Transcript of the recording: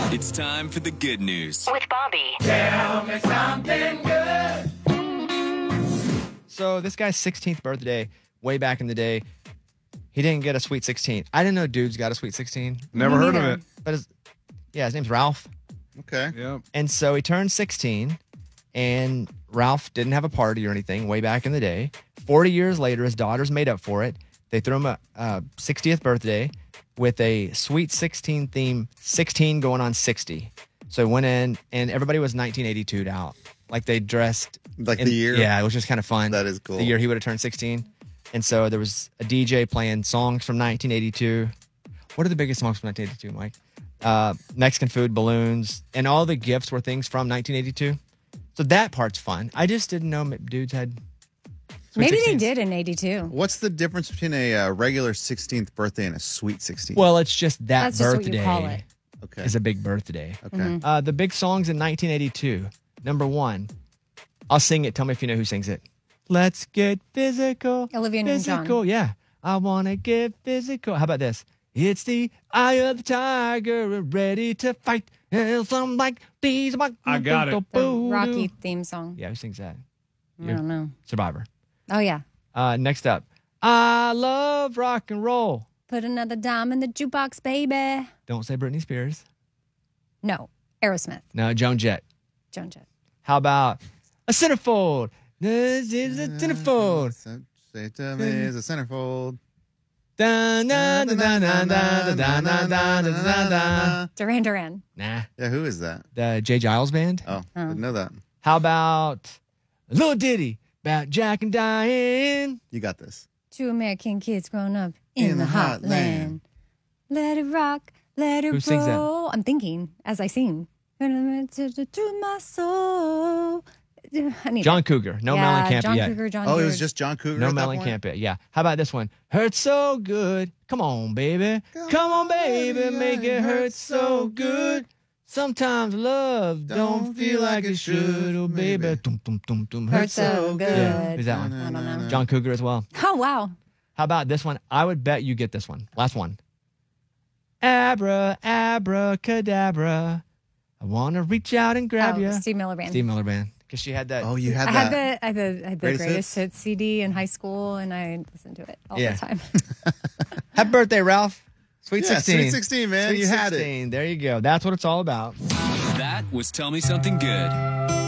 It's time for the good news. With Bobby. Tell me something good. So this guy's 16th birthday, way back in the day, he didn't get a Sweet 16. I didn't know dudes got a Sweet 16. Never heard of it. But his name's Ralph. Okay. Yep. And so he turned 16, and Ralph didn't have a party or anything way back in the day. 40 years later, his daughters made up for it. They threw him a 60th birthday with a Sweet 16 theme, 16 going on 60. So he went in, and everybody was 1982'd out. Like they dressed. Like the year? Yeah, it was just kind of fun. That is cool. The year he would have turned 16. And so there was a DJ playing songs from 1982. What are the biggest songs from 1982, Mike? Mexican food, balloons, and all the gifts were things from 1982. So that part's fun. I just didn't know dudes had Sweet Maybe 16s. they did in 82. What's the difference between a regular 16th birthday and a Sweet 16? Well, it's just that That's just what birthday you call it. Okay. is a big birthday. Okay. The big songs in 1982. Number one, I'll sing it. Tell me if you know who sings it. Let's get physical. Olivia Newton-John. Physical, yeah. I want to get physical. How about this? It's the eye of the tiger, ready to fight. And some like these. I got it. The Rocky theme song. Yeah, who sings that? I don't know. Survivor. Oh, yeah. Next up, I love rock and roll. Put another dime in the jukebox, baby. Don't say Britney Spears. No. Aerosmith. No, Joan Jett. Joan Jett. How about a centerfold? This is a centerfold. Say to me is a centerfold. Da, da, da, da, da, da, da, da, da, da, da. Duran Duran. Nah. Yeah, who is that? The Jay Giles Band. Oh, didn't know that. How about a little ditty about Jack and Diane? You got this. Two American kids grown up in the hot land. Let it rock, let it Who sings that? roll. I'm thinking as I sing. To my soul. I need John it. Cougar. No yeah, Mellencamp John yet. Cougar, John Oh, it Cougar. was just John Cougar. No at that point? Mellencamp yet. Yeah. How about this one? Hurt so good. Come on, baby. Come on, baby. Make it hurt so good. Sometimes love don't feel like it should. Oh, baby. Dum, dum, dum, dum. Hurt so good. Yeah. Who's that one? I don't know. John Cougar as well. Oh, wow. How about this one? I would bet you get this one. Last one. Abra, abracadabra. I want to reach out and grab you. Steve Miller Band. Steve Miller Band. Because she had that. Oh, you had I that. had the Greatest greatest hits CD in high school, and I listened to it all Yeah. the time. Happy birthday, Ralph. Sweet Yeah, 16. Sweet 16, man. Sweet You had it. 16. There you go. That's what it's all about. That was Tell Me Something Good.